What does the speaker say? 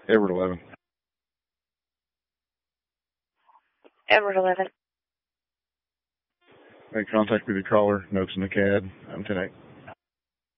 Everett 11. Everett 11. Make contact with your caller. Notes in the CAD. I'm 10-8.